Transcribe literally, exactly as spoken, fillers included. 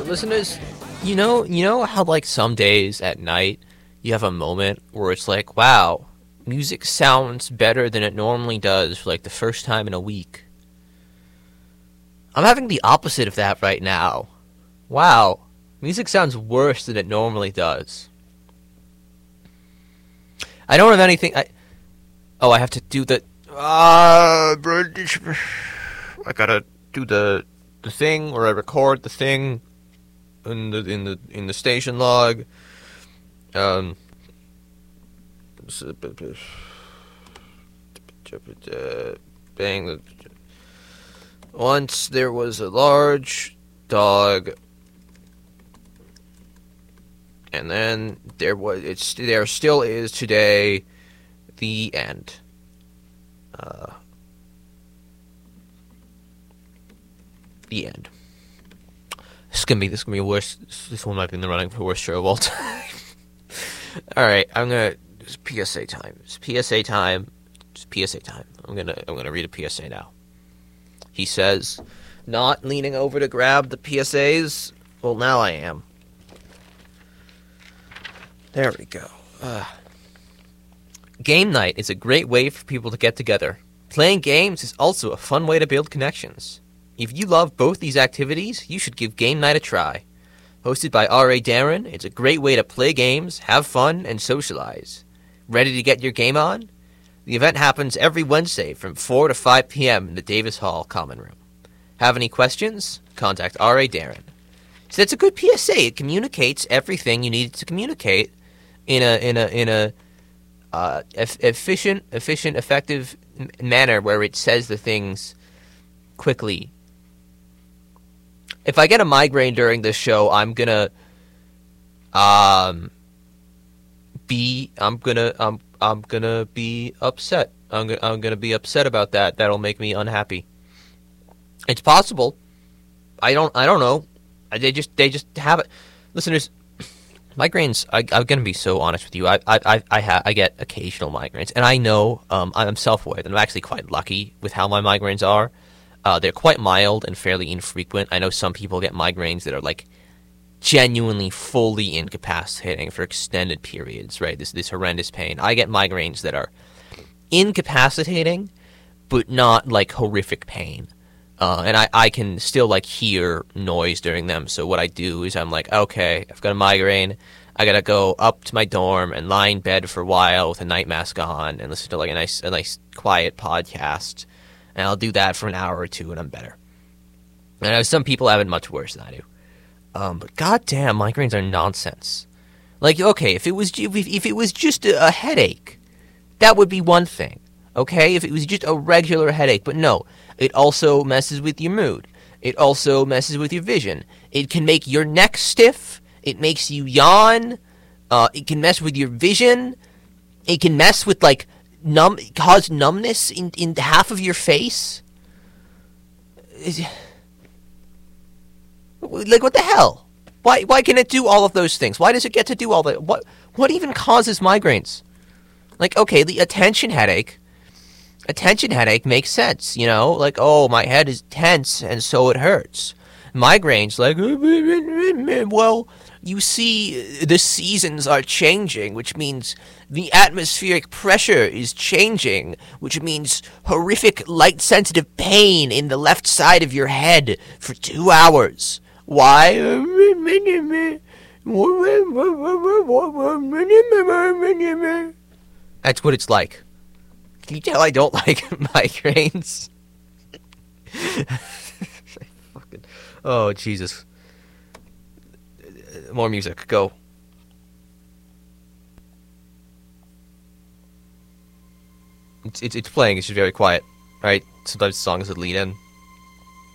listeners, you know, you know how like some days at night you have a moment where it's like, wow, music sounds better than it normally does for like the first time in a week. I'm having the opposite of that right now. Wow, music sounds worse than it normally does. I don't have anything. I oh, I have to do the ah, uh, I gotta do the the thing where I record the thing in the in the in the station log. Um. Bang. Once there was a large dog, and then there was it's there still is today. The end. Uh, the end. This is gonna be this is gonna be worst. This one might be in the running for worst show of all time. All right, I'm gonna. It's P S A time. It's P S A time. It's P S A time. I'm gonna. I'm gonna read a P S A now. He says, not leaning over to grab the P S As. Well, now I am. There we go. Uh, game night is a great way for people to get together. Playing games is also a fun way to build connections. If you love both these activities, you should give game night a try. Hosted by R A Darren, it's a great way to play games, have fun, and socialize. Ready to get your game on? The event happens every Wednesday from four to five p.m. in the Davis Hall Common Room. Have any questions? Contact R A Darren. So that's a good P S A. It communicates everything you need to communicate in a in a in a uh, e- efficient, efficient, effective m- manner where it says the things quickly. If I get a migraine during this show, I'm gonna um be I'm gonna I'm I'm gonna be upset. I'm gonna I'm gonna be upset about that. That'll make me unhappy. It's possible. I don't I don't know. They just they just have it. Listeners, migraines. I, I'm gonna be so honest with you. I I I I, ha, I get occasional migraines, and I know um I'm self-aware that I'm actually quite lucky with how my migraines are. Uh, they're quite mild and fairly infrequent. I know some people get migraines that are like genuinely fully incapacitating for extended periods, right? This this horrendous pain. I get migraines that are incapacitating, but not like horrific pain. Uh, and I, I can still like hear noise during them. So what I do is I'm like, okay, I've got a migraine. I gotta go up to my dorm and lie in bed for a while with a night mask on and listen to like a nice a nice quiet podcast. And I'll do that for an hour or two and I'm better. And I know some people have it much worse than I do. Um, but goddamn, migraines are nonsense. Like, okay, if it was if, if it was just a, a headache, that would be one thing. Okay, if it was just a regular headache, but no, it also messes with your mood. It also messes with your vision. It can make your neck stiff. It makes you yawn. Uh, it can mess with your vision. It can mess with like numb, cause numbness in in half of your face. Is, Like, what the hell? Why why can it do all of those things? Why does it get to do all that? What what even causes migraines? Like, okay, the attention headache, attention headache makes sense, you know? Like, oh, my head is tense and so it hurts. Migraines, like, well, you see, the seasons are changing, which means the atmospheric pressure is changing, which means horrific light-sensitive pain in the left side of your head for two hours. Why? That's what it's like. Can you tell I don't like migraines? Fucking, oh, Jesus. More music. Go. It's, it's, it's playing. It's just very quiet. Right? Sometimes the songs would lead in.